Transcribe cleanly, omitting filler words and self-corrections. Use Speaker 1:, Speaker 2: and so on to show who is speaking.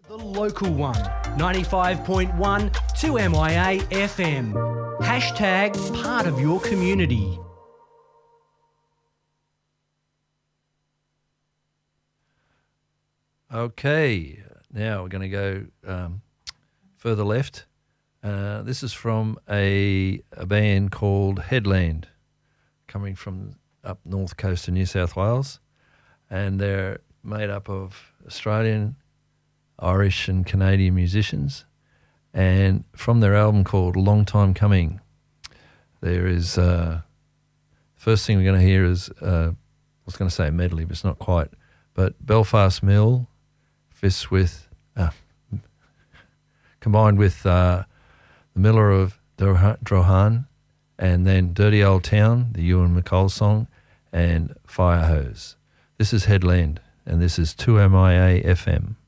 Speaker 1: The local one, 95.1 2MIA FM. Hashtag part of your community.
Speaker 2: Okay, now we're going to go further left. This is from a band called Headland, coming from up north coast of New South Wales, and they're made up of Australian, Irish and Canadian musicians, and from their album called Long Time Coming, there is first thing we're going to hear is I was going to say a medley, but it's not quite, but Belfast Mill, Fists with combined with the Miller of Drohan, and then Dirty Old Town, the Ewan McColl song, and Fire Hose. This is Headland, and this is 2MIA FM.